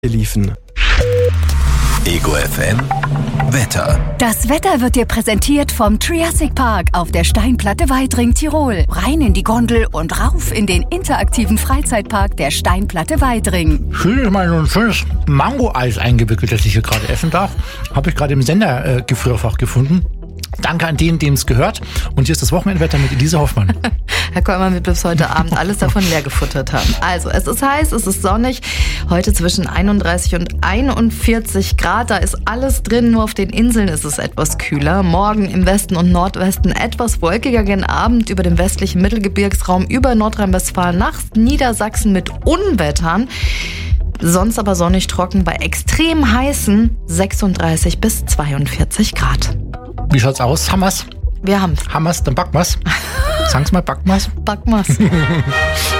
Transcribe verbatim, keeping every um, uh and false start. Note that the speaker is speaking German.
liefen. Ego F M Wetter. Das Wetter wird dir präsentiert vom Triassic Park auf der Steinplatte Weidring, Tirol. Rein in die Gondel und rauf in den interaktiven Freizeitpark der Steinplatte Weidring. Schön ist mal so ein schönes Mango-Eis eingewickelt, das ich hier gerade essen darf. Habe ich gerade im Sender-Gefrierfach gefunden. Danke an den, dem es gehört. Und hier ist das Wochenendwetter mit Elise Hoffmann. Herr Kollmann wird bis heute Abend alles davon leer gefuttert haben. Also, es ist heiß, es ist sonnig. Heute zwischen einunddreißig und einundvierzig Grad. Da ist alles drin. Nur auf den Inseln ist es etwas kühler. Morgen im Westen und Nordwesten etwas wolkiger gen Abend. Über dem westlichen Mittelgebirgsraum, über Nordrhein-Westfalen, nach Niedersachsen mit Unwettern. Sonst aber sonnig trocken bei extrem heißen sechsunddreißig bis zweiundvierzig Grad. Wie schaut's aus? Haben wir's? Wir haben's. Haben wir's? Dann backen wir's. Sag's mal, backen wir's. Backen wir's.